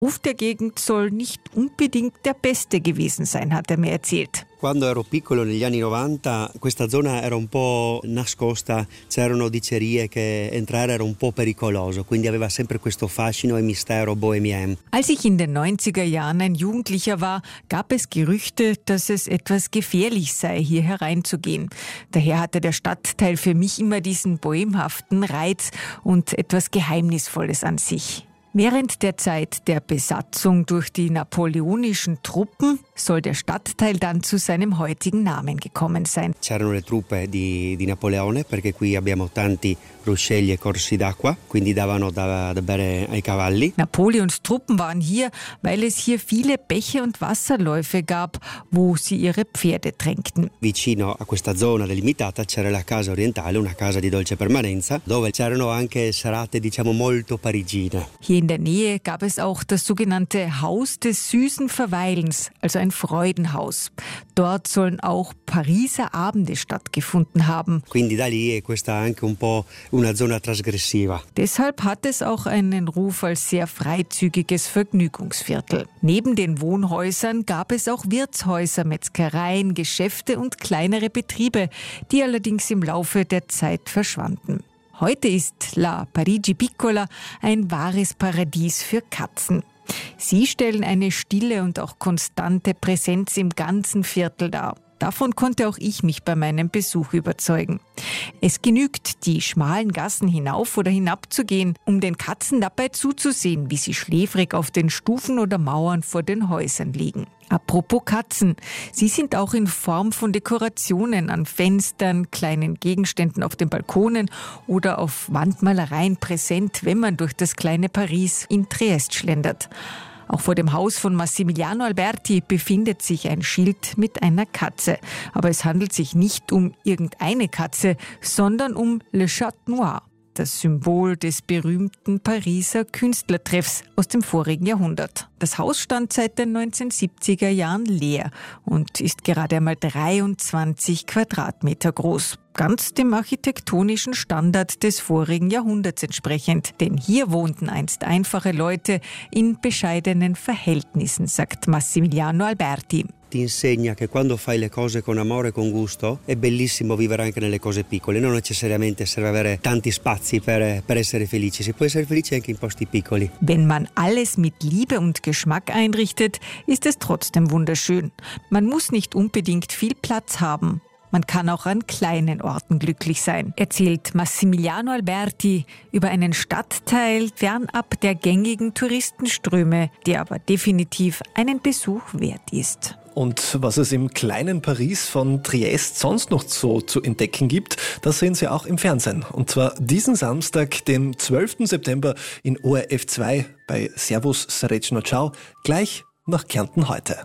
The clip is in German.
Ruf der Gegend soll nicht unbedingt der beste gewesen sein, hat er mir erzählt. Quando ero piccolo negli anni 90 questa zona era un po' nascosta, c'erano dicerie che entrare era un po' pericoloso, quindi aveva sempre questo fascino e mistero bohemien. Als ich in den 90er Jahren ein Jugendlicher war, gab es Gerüchte, dass es etwas gefährlich sei, hier hereinzugehen. Daher hatte der Stadtteil für mich immer diesen bohemhaften Reiz und etwas Geheimnisvolles an sich. Während der Zeit der Besatzung durch die napoleonischen Truppen soll der Stadtteil dann zu seinem heutigen Namen gekommen sein. C'erano le truppe di Napoleone, perché qui abbiamo tanti ruscelli e corsi d'acqua, quindi davano da bere ai cavalli. Napoleons Truppen waren hier, weil es hier viele Bäche und Wasserläufe gab, wo sie ihre Pferde tränkten. Vicino a questa zona delimitata c'era la casa orientale, una casa di dolce permanenza, dove c'erano anche serate, diciamo, molto parigine. Hier in der Nähe gab es auch das sogenannte Haus des süßen Verweilens, also ein Freudenhaus. Dort sollen auch Pariser Abende stattgefunden haben. Quindi da lì è questa anche un po' una zona trasgressiva. Deshalb hat es auch einen Ruf als sehr freizügiges Vergnügungsviertel. Neben den Wohnhäusern gab es auch Wirtshäuser, Metzgereien, Geschäfte und kleinere Betriebe, die allerdings im Laufe der Zeit verschwanden. Heute ist La Parigi Piccola ein wahres Paradies für Katzen. Sie stellen eine stille und auch konstante Präsenz im ganzen Viertel dar. Davon konnte auch ich mich bei meinem Besuch überzeugen. Es genügt, die schmalen Gassen hinauf oder hinab zu gehen, um den Katzen dabei zuzusehen, wie sie schläfrig auf den Stufen oder Mauern vor den Häusern liegen. Apropos Katzen, sie sind auch in Form von Dekorationen an Fenstern, kleinen Gegenständen auf den Balkonen oder auf Wandmalereien präsent, wenn man durch das kleine Paris in Triest schlendert. Auch vor dem Haus von Massimiliano Alberti befindet sich ein Schild mit einer Katze. Aber es handelt sich nicht um irgendeine Katze, sondern um Le Chat Noir, das Symbol des berühmten Pariser Künstlertreffs aus dem vorigen Jahrhundert. Das Haus stand seit den 1970er Jahren leer und ist gerade einmal 23 Quadratmeter groß. Ganz dem architektonischen Standard des vorigen Jahrhunderts entsprechend. Denn hier wohnten einst einfache Leute in bescheidenen Verhältnissen, sagt Massimiliano Alberti. Ti insegna che quando fai le cose con amore e con gusto è bellissimo vivere anche nelle cose piccole, non necessariamente serve avere tanti spazi per essere felici, si può essere felici anche in posti piccoli. Wenn man alles mit Liebe und Geschmack einrichtet, ist es trotzdem wunderschön. Man muss nicht unbedingt viel Platz haben. Man kann auch an kleinen Orten glücklich sein, erzählt Massimiliano Alberti über einen Stadtteil fernab der gängigen Touristenströme, der aber definitiv einen Besuch wert ist. Und was es im kleinen Paris von Triest sonst noch so zu entdecken gibt, das sehen Sie auch im Fernsehen. Und zwar diesen Samstag, den 12. September in ORF 2 bei Servus Srečno Ciao, gleich nach Kärnten heute.